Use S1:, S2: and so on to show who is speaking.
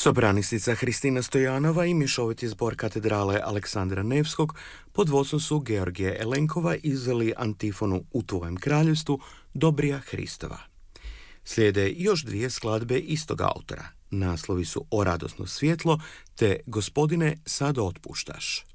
S1: Sopranistica Hristina Stojanova i mješoviti zbor katedrale Aleksandra Nevskog pod vodstvom su Georgije Elenkova izveli antifonu U tvojem kraljevstvu Dobrija Hristova. Slijede još dvije skladbe istoga autora. Naslovi su O radosno svjetlo te Gospodine sad otpuštaš.